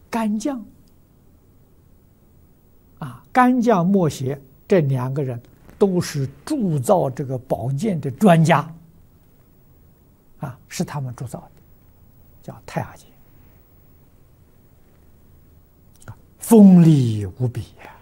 干将干将莫邪这2个人都是铸造这个宝剑的专家是他们铸造的，叫太阳剑，锋利无比呀。